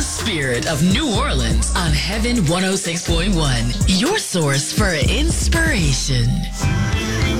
spirit of New Orleans on Heaven 106.1, your source for inspiration.